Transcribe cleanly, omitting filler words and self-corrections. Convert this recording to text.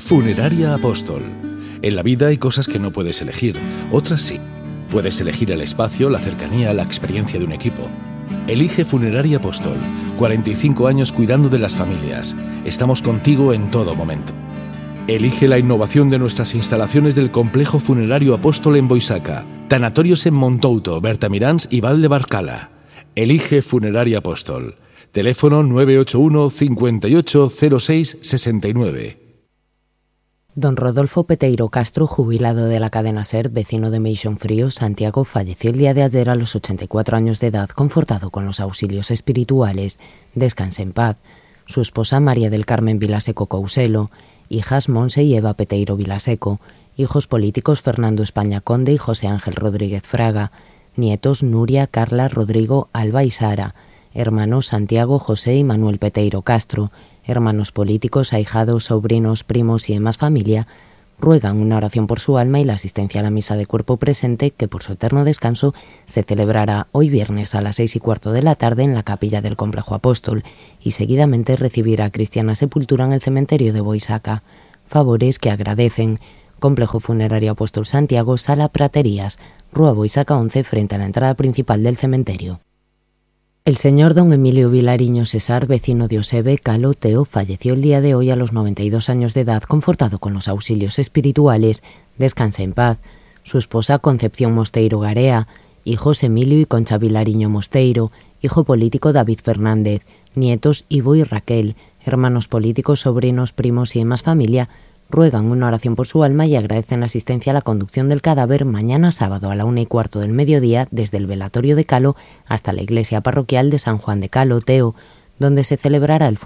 Funeraria Apóstol. En la vida hay cosas que no puedes elegir, otras sí. Puedes elegir el espacio, la cercanía, la experiencia de un equipo. Elige Funeraria Apóstol. 45 años cuidando de las familias. Estamos contigo en todo momento. Elige la innovación de nuestras instalaciones del Complejo Funerario Apóstol en Boisaca, tanatorios en Montouto, Bertamirans y Val de Barcala. Elige Funeraria Apóstol. Teléfono 981 58 06 69. Don Rodolfo Peteiro Castro, jubilado de la cadena SER, vecino de Meixonfrío, Santiago, falleció el día de ayer a los 84 años de edad, confortado con los auxilios espirituales. Descanse en paz. Su esposa María del Carmen Vilaseco Couselo, hijas Monse y Eva Peteiro Vilaseco, hijos políticos Fernando España Conde y José Ángel Rodríguez Fraga, nietos Nuria, Carla, Rodrigo, Alba y Sara, hermanos Santiago, José y Manuel Peteiro Castro, hermanos políticos, ahijados, sobrinos, primos y demás familia, ruegan una oración por su alma y la asistencia a la misa de cuerpo presente, que por su eterno descanso se celebrará hoy viernes a las 6:15 de la tarde en la capilla del Complejo Apóstol, y seguidamente recibirá cristiana sepultura en el cementerio de Boisaca. Favores que agradecen. Complejo Funerario Apóstol Santiago, Sala Praterías, Rúa Boisaca 11, frente a la entrada principal del cementerio. El señor don Emilio Vilariño Cesar, vecino de Osebe, Calo, Teo, falleció el día de hoy a los 92 años de edad, confortado con los auxilios espirituales. Descansa en paz. Su esposa Concepción Mosteiro Garea, hijos Emilio y Concha Vilariño Mosteiro, hijo político David Fernández, nietos Ivo y Raquel, hermanos políticos, sobrinos, primos y demás familia, ruegan una oración por su alma y agradecen la asistencia a la conducción del cadáver mañana sábado a la 1:15 del mediodía desde el velatorio de Calo hasta la iglesia parroquial de San Juan de Calo, Teo, donde se celebrará el